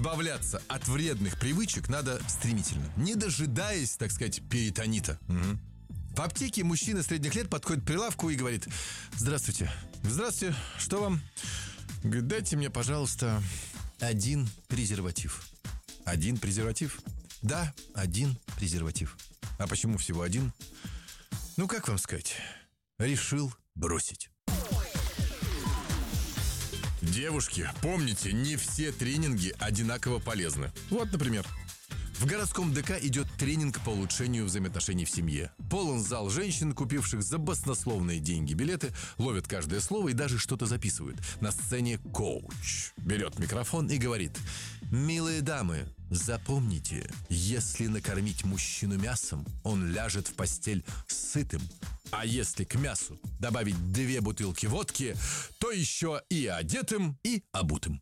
избавляться от вредных привычек надо стремительно, не дожидаясь, так сказать, перитонита. В аптеке мужчина средних лет подходит к прилавку и говорит: «Здравствуйте». «Здравствуйте, что вам?» Говорит: «Дайте мне, пожалуйста, 1 презерватив». 1 презерватив? Да, 1 презерватив. А почему всего 1? Ну, как вам сказать? Решил бросить. Девушки, помните, не все тренинги одинаково полезны. Вот, например, в городском ДК идет тренинг по улучшению взаимоотношений в семье. Полон зал женщин, купивших за баснословные деньги билеты, ловят каждое слово и даже что-то записывают. На сцене коуч берет микрофон и говорит: «Милые дамы, запомните, если накормить мужчину мясом, он ляжет в постель сытым. А если к мясу добавить 2 бутылки водки, то еще и одетым, и обутым».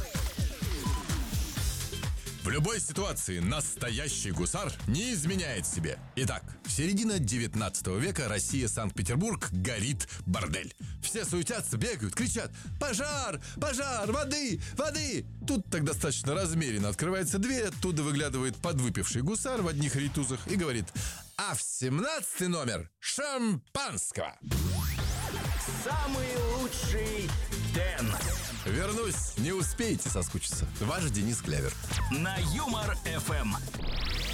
В любой ситуации настоящий гусар не изменяет себе. Итак, середина 19 века, Россия, Санкт-Петербург, горит бордель. Все суетятся, бегают, кричат: «Пожар! Пожар! Воды! Воды!» Тут так достаточно размеренно открывается дверь, оттуда выглядывает подвыпивший гусар в одних ритузах и говорит: «А в 17 номер шампанского!» Самый лучший Дэн. Вернусь, не успеете соскучиться. Ваш Денис Клявер. На Юмор ФМ.